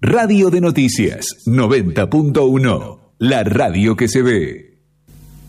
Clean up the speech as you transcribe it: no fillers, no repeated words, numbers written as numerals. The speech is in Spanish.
Radio de Noticias 90.1, la radio que se ve.